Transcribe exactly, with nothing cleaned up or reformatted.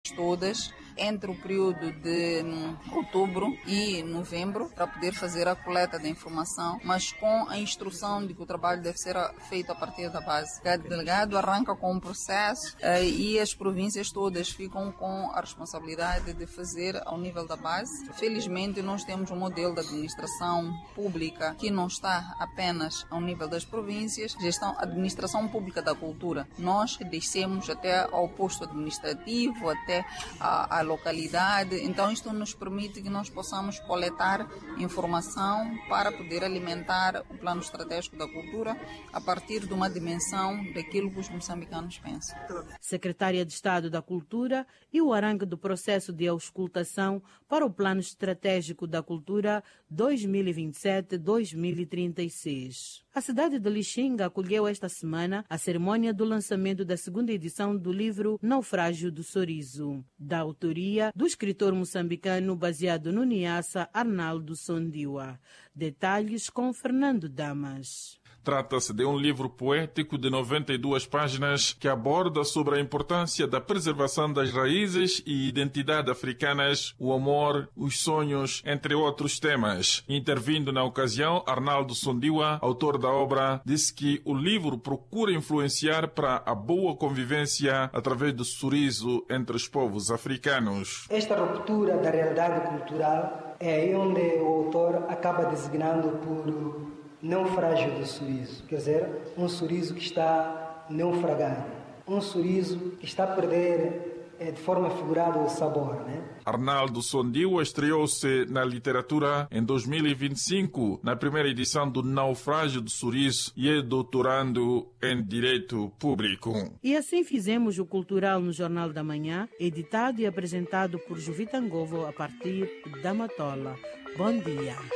todas entre o período de hum, outubro e novembro para poder fazer a coleta da informação, mas com a instrução de que o trabalho deve ser feito a partir da base. Cada delegado arranca com um processo uh, e as províncias todas ficam com a responsabilidade de fazer ao nível da base. Felizmente nós temos um modelo de administração pública que não está apenas ao nível das províncias, gestão, administração pública da cultura. Nós descemos até ao posto administrativo, até a, a localidade, então isto nos permite que nós possamos coletar informação para poder alimentar o plano estratégico da cultura a partir de uma dimensão daquilo que os moçambicanos pensam. Secretária de Estado da Cultura e o arranque do processo de auscultação para o Plano Estratégico da Cultura dois mil e vinte e sete a dois mil e trinta e seis. A cidade de Lixinga acolheu esta semana a cerimônia do lançamento da segunda edição do livro Naufrágio do Sorriso, da autoria do escritor moçambicano baseado no Niassa, Arnaldo Sondiwa. Detalhes com Fernando Damas. Trata-se de um livro poético de noventa e duas páginas que aborda sobre a importância da preservação das raízes e identidade africanas, o amor, os sonhos, entre outros temas. Intervindo na ocasião, Arnaldo Sondiwa, autor da obra, disse que o livro procura influenciar para a boa convivência através do sorriso entre os povos africanos. Esta ruptura da realidade cultural é aí onde o autor acaba designando por naufrágio do sorriso, quer dizer, um sorriso que está naufragado, um sorriso que está a perder é, de forma figurada o sabor, né? Arnaldo Sondiwa estreou-se na literatura em dois mil e vinte e cinco, na primeira edição do Naufrágio do Sorriso, e é doutorando em Direito Público. E assim fizemos o Cultural no Jornal da Manhã, editado e apresentado por Juvita Ngovo a partir da Matola. Bom dia.